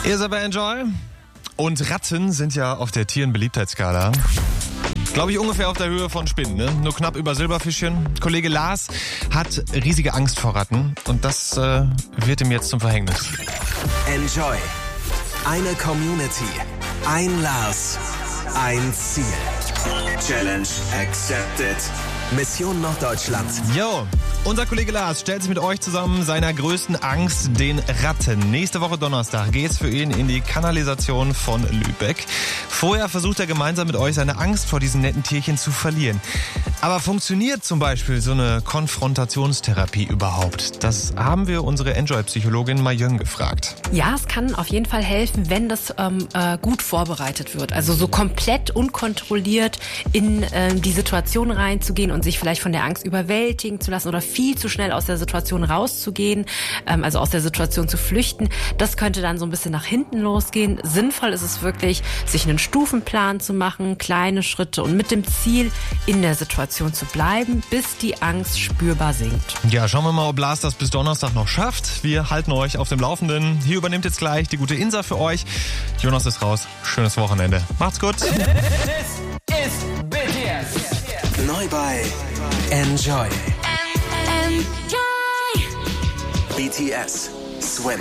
Ihr seid bei Enjoy. Und Ratten sind ja auf der Tierenbeliebtheitsskala, glaube ich, ungefähr auf der Höhe von Spinnen, ne? Nur knapp über Silberfischchen. Kollege Lars hat riesige Angst vor Ratten und das wird ihm jetzt zum Verhängnis. Enjoy. Eine Community. Ein Lars. Ein Ziel. Challenge accepted. Mission Norddeutschland. Jo, unser Kollege Lars stellt sich mit euch zusammen seiner größten Angst, den Ratten. Nächste Woche Donnerstag geht's für ihn in die Kanalisation von Lübeck. Vorher versucht er gemeinsam mit euch seine Angst vor diesen netten Tierchen zu verlieren. Aber funktioniert zum Beispiel so eine Konfrontationstherapie überhaupt? Das haben wir unsere Enjoy-Psychologin Mayön gefragt. Ja, es kann auf jeden Fall helfen, wenn das gut vorbereitet wird. Also so komplett unkontrolliert in die Situation reinzugehen und sich vielleicht von der Angst überwältigen zu lassen oder viel zu schnell aus der Situation rauszugehen, also aus der Situation zu flüchten. Das könnte dann so ein bisschen nach hinten losgehen. Sinnvoll ist es wirklich, sich einen Stufenplan zu machen, kleine Schritte und mit dem Ziel, in der Situation zu bleiben, bis die Angst spürbar sinkt. Ja, schauen wir mal, ob Lars das bis Donnerstag noch schafft. Wir halten euch auf dem Laufenden. Hier übernimmt jetzt gleich die gute Insa für euch. Jonas ist raus. Schönes Wochenende. Macht's gut. This is BTS. Neu bei Enjoy. Enjoy. BTS. Swim.